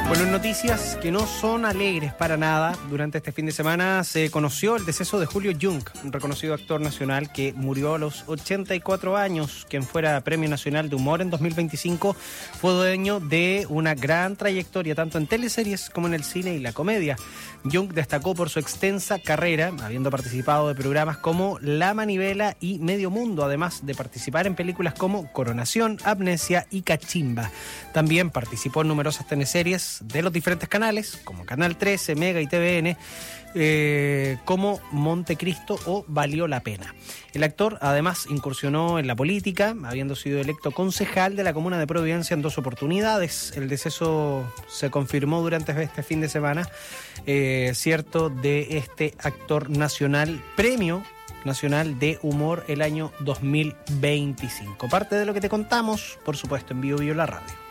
Bueno, en noticias que no son alegres para nada, durante este fin de semana se conoció el deceso de Julio Jung, un reconocido actor nacional que murió a los 84 años, quien fuera Premio Nacional de Humor en 2025, fue dueño de una gran trayectoria tanto en teleseries como en el cine y la comedia. Jung destacó por su extensa carrera, habiendo participado de programas como La Manivela y Medio Mundo, además de participar en películas como Coronación, Amnesia y Cachimba. También participó en numerosas teleseries de los diferentes canales, como Canal 13, Mega y TVN, como Montecristo o Valió la Pena. El actor además incursionó en la política, habiendo sido electo concejal de la comuna de Providencia en 2 oportunidades. El deceso se confirmó durante este fin de semana, cierto, de este actor nacional, Premio Nacional de Humor el año 2025. Parte de lo que te contamos, por supuesto, en Bio Bio la Radio.